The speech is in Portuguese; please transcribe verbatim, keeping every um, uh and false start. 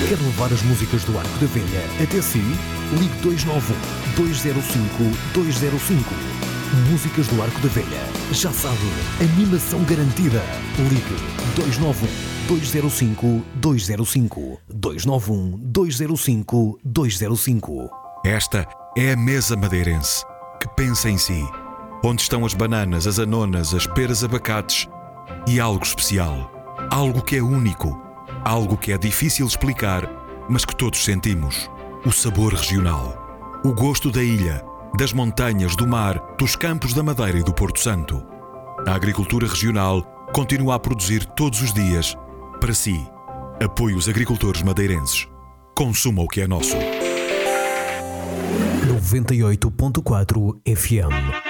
Quer levar as músicas do Arco da Velha até si? Ligue dois nove um, dois zero cinco, dois zero cinco. Músicas do Arco da Velha. Já sabe, animação garantida. Ligue dois nove um, dois zero cinco, dois zero cinco. dois nove um, dois zero cinco, dois zero cinco. Esta é a mesa madeirense que pensa em si. Onde estão as bananas, as anonas, as peras, abacates e algo especial. Algo que é único. Algo que é difícil explicar, mas que todos sentimos. O sabor regional. O gosto da ilha, das montanhas, do mar, dos campos da Madeira e do Porto Santo. A agricultura regional continua a produzir todos os dias para si. Apoie os agricultores madeirenses. Consuma o que é nosso. noventa e oito ponto quatro F M